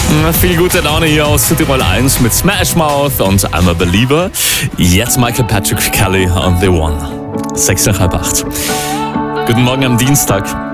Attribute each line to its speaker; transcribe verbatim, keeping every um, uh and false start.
Speaker 1: Viel gute Laune hier aus Südtirol eins mit Smash Mouth und I'm a Believer. Jetzt Michael Patrick Kelly on The One. Sechs nach halb acht. Guten Morgen am Dienstag.